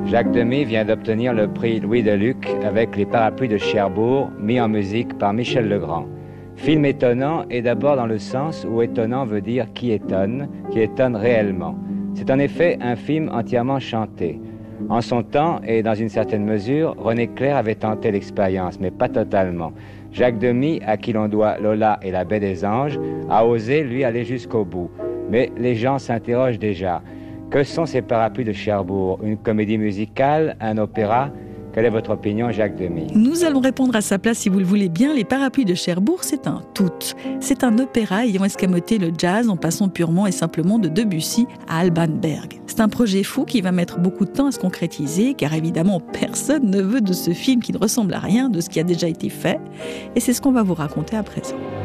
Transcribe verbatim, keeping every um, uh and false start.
Jacques Demy vient d'obtenir le prix Louis Deluc avec Les Parapluies de Cherbourg, mis en musique par Michel Legrand. Film étonnant et d'abord dans le sens où étonnant veut dire qui étonne, qui étonne réellement. C'est en effet un film entièrement chanté. En son temps et dans une certaine mesure, René Clair avait tenté l'expérience, mais pas totalement. Jacques Demy, à qui l'on doit Lola et la Baie des Anges, a osé, lui, aller jusqu'au bout. Mais les gens s'interrogent déjà. Que sont ces Parapluies de Cherbourg? Une comédie musicale? Un opéra? Quelle est votre opinion, Jacques Demy? Nous allons répondre à sa place si vous le voulez bien. Les Parapluies de Cherbourg, c'est un tout. C'est un opéra ayant escamoté le jazz en passant purement et simplement de Debussy à Alban Berg. C'est un projet fou qui va mettre beaucoup de temps à se concrétiser, car évidemment, personne ne veut de ce film qui ne ressemble à rien de ce qui a déjà été fait. Et c'est ce qu'on va vous raconter à présent.